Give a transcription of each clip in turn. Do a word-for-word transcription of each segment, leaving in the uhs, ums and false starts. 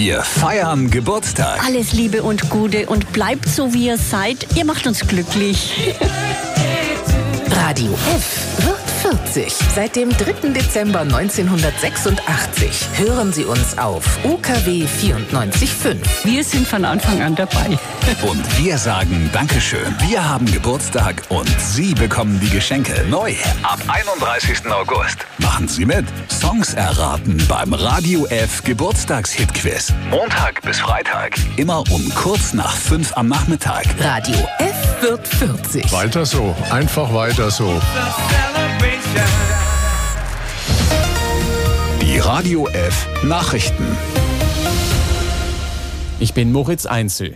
Wir feiern Geburtstag. Alles Liebe und Gute und bleibt so, wie ihr seid. Ihr macht uns glücklich. Radio F wird vierzig. Seit dem dritten Dezember neunzehnhundertsechsundachtzig hören Sie uns auf U K W vierundneunzig Komma fünf. Wir sind von Anfang an dabei. Und wir sagen Dankeschön. Wir haben Geburtstag und Sie bekommen die Geschenke neu ab einunddreißigsten August. Machen Sie mit. Songs erraten beim Radio F Geburtstagshit-Quiz. Montag bis Freitag. Immer um kurz nach fünf am Nachmittag. Radio F wird vierzig. Weiter so. Einfach weiter so. Die Radio F Nachrichten. Ich bin Moritz Einzel.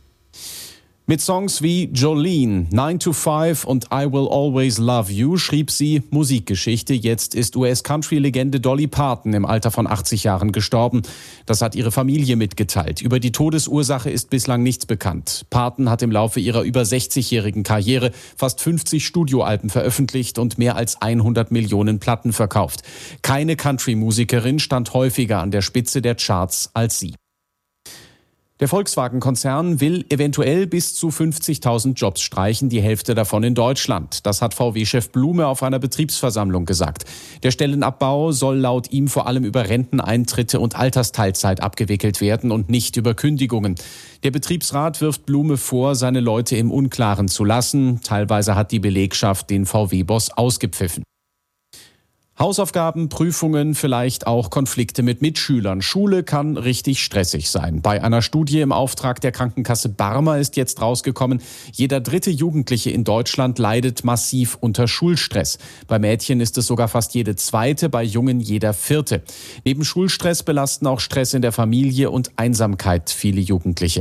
Mit Songs wie Jolene, nine to five und I Will Always Love You schrieb sie Musikgeschichte. Jetzt ist U S-Country-Legende Dolly Parton im Alter von achtzig Jahren gestorben. Das hat ihre Familie mitgeteilt. Über die Todesursache ist bislang nichts bekannt. Parton hat im Laufe ihrer über sechzigjährigen Karriere fast fünfzig Studioalben veröffentlicht und mehr als hundert Millionen Platten verkauft. Keine Country-Musikerin stand häufiger an der Spitze der Charts als sie. Der Volkswagen-Konzern will eventuell bis zu fünfzigtausend Jobs streichen, die Hälfte davon in Deutschland. Das hat V W-Chef Blume auf einer Betriebsversammlung gesagt. Der Stellenabbau soll laut ihm vor allem über Renteneintritte und Altersteilzeit abgewickelt werden und nicht über Kündigungen. Der Betriebsrat wirft Blume vor, seine Leute im Unklaren zu lassen. Teilweise hat die Belegschaft den V W-Boss ausgepfiffen. Hausaufgaben, Prüfungen, vielleicht auch Konflikte mit Mitschülern. Schule kann richtig stressig sein. Bei einer Studie im Auftrag der Krankenkasse Barmer ist jetzt rausgekommen, jeder dritte Jugendliche in Deutschland leidet massiv unter Schulstress. Bei Mädchen ist es sogar fast jede zweite, bei Jungen jeder vierte. Neben Schulstress belasten auch Stress in der Familie und Einsamkeit viele Jugendliche.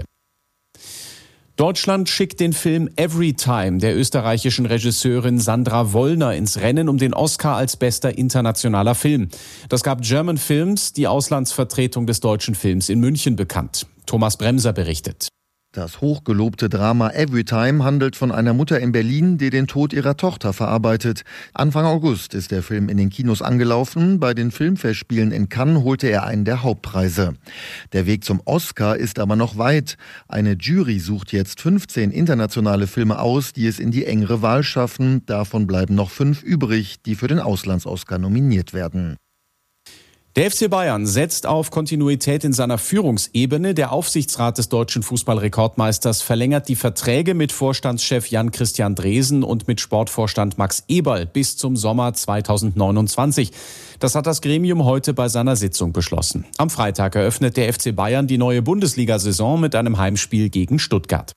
Deutschland schickt den Film Everytime der österreichischen Regisseurin Sandra Wollner ins Rennen um den Oscar als bester internationaler Film. Das gab German Films, die Auslandsvertretung des deutschen Films in München, bekannt. Thomas Bremser berichtet. Das hochgelobte Drama Everytime handelt von einer Mutter in Berlin, die den Tod ihrer Tochter verarbeitet. Anfang August ist der Film in den Kinos angelaufen. Bei den Filmfestspielen in Cannes holte er einen der Hauptpreise. Der Weg zum Oscar ist aber noch weit. Eine Jury sucht jetzt fünfzehn internationale Filme aus, die es in die engere Wahl schaffen. Davon bleiben noch fünf übrig, die für den Auslands-Oscar nominiert werden. Der F C Bayern setzt auf Kontinuität in seiner Führungsebene. Der Aufsichtsrat des deutschen Fußballrekordmeisters verlängert die Verträge mit Vorstandschef Jan-Christian Dresen und mit Sportvorstand Max Eberl bis zum Sommer zweitausendneunundzwanzig. Das hat das Gremium heute bei seiner Sitzung beschlossen. Am Freitag eröffnet der F C Bayern die neue Bundesliga-Saison mit einem Heimspiel gegen Stuttgart.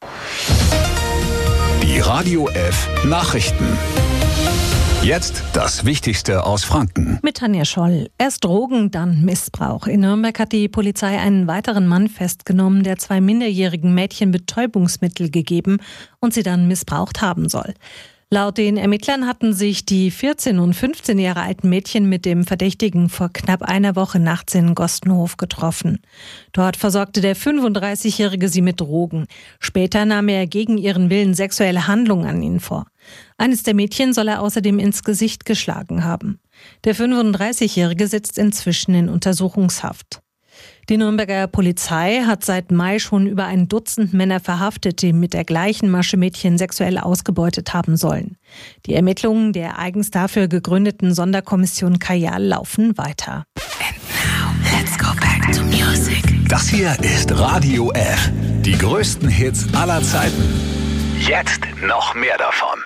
Die Radio F Nachrichten. Jetzt das Wichtigste aus Franken. Mit Tanja Scholl. Erst Drogen, dann Missbrauch. In Nürnberg hat die Polizei einen weiteren Mann festgenommen, der zwei minderjährigen Mädchen Betäubungsmittel gegeben und sie dann missbraucht haben soll. Laut den Ermittlern hatten sich die vierzehn und fünfzehn Jahre alten Mädchen mit dem Verdächtigen vor knapp einer Woche nachts in Gostenhof getroffen. Dort versorgte der fünfunddreißigjährige sie mit Drogen. Später nahm er gegen ihren Willen sexuelle Handlungen an ihnen vor. Eines der Mädchen soll er außerdem ins Gesicht geschlagen haben. Der fünfunddreißigjährige sitzt inzwischen in Untersuchungshaft. Die Nürnberger Polizei hat seit Mai schon über ein Dutzend Männer verhaftet, die mit der gleichen Masche Mädchen sexuell ausgebeutet haben sollen. Die Ermittlungen der eigens dafür gegründeten Sonderkommission Kajal laufen weiter. And now, let's go back to music. Das hier ist Radio F. Die größten Hits aller Zeiten. Jetzt noch mehr davon.